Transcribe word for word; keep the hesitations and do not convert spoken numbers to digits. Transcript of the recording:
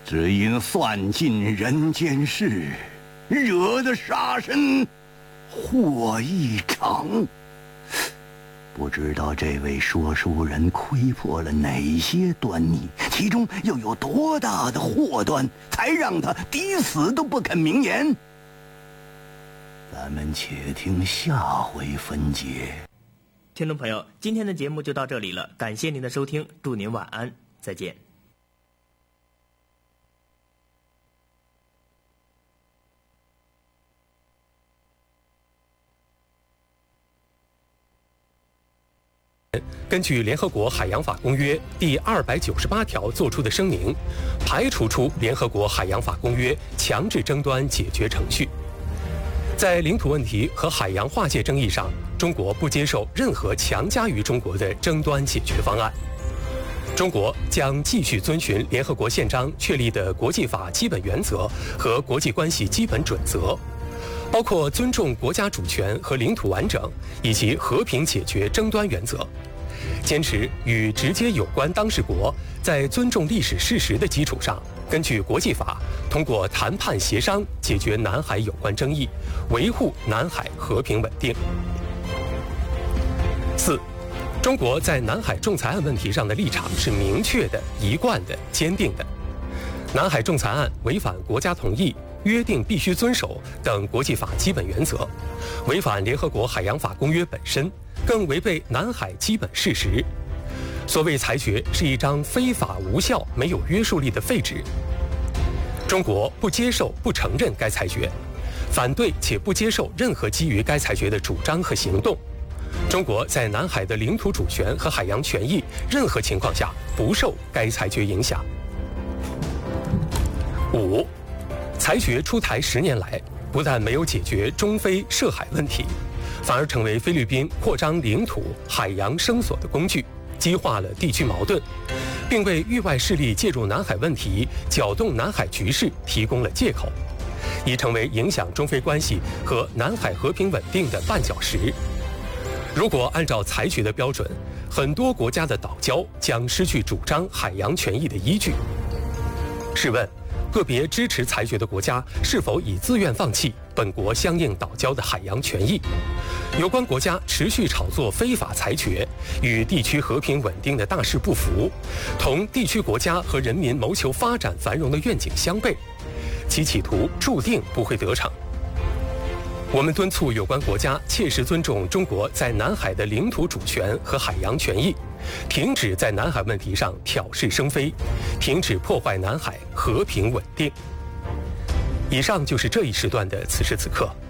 只因算尽人间事，惹得杀身祸一场。不知道这位说书人窥破了哪些端倪，其中又有多大的祸端，才让他抵死都不肯明言。咱们且听下回分解。 听众朋友，今天的节目就到这里了，感谢您的收听，祝您晚安，再见。 根据联合国海洋法公约第二百九十八条作出的声明，排除出联合国海洋法公约强制争端解决程序。在领土问题和海洋划界争议上，中国不接受任何强加于中国的争端解决方案。中国将继续遵循联合国宪章确立的国际法基本原则和国际关系基本准则，包括尊重国家主权和领土完整以及和平解决争端原则，坚持与直接有关当事国在尊重历史事实的基础上，根据国际法通过谈判协商解决南海有关争议，维护南海和平稳定。四，中国在南海仲裁案问题上的立场是明确的、一贯的、坚定的。南海仲裁案违反国家同意、约定必须遵守等国际法基本原则，违反联合国海洋法公约本身，更违背南海基本事实。所谓裁决是一张非法无效、没有约束力的废纸。中国不接受、不承认该裁决，反对且不接受任何基于该裁决的主张和行动。中国在南海的领土主权和海洋权益任何情况下不受该裁决影响。五，裁决出台十年来，不但没有解决中非涉海问题，反而成为菲律宾扩张领土、海洋声索的工具，激化了地区矛盾，并为域外势力介入南海问题、搅动南海局势提供了借口，已成为影响中非关系和南海和平稳定的绊脚石。如果按照裁决的标准，很多国家的岛礁将失去主张海洋权益的依据。试问，个别支持裁决的国家是否已自愿放弃本国相应岛礁的海洋权益？有关国家持续炒作非法裁决，与地区和平稳定的大势不符，同地区国家和人民谋求发展繁荣的愿景相悖，其企图注定不会得逞。我们敦促有关国家切实尊重中国在南海的领土主权和海洋权益，停止在南海问题上挑事生非，停止破坏南海和平稳定。以上就是这一时段的此时此刻。